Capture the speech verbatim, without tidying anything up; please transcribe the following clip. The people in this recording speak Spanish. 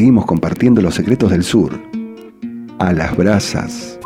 Seguimos compartiendo los secretos del sur. A las brasas.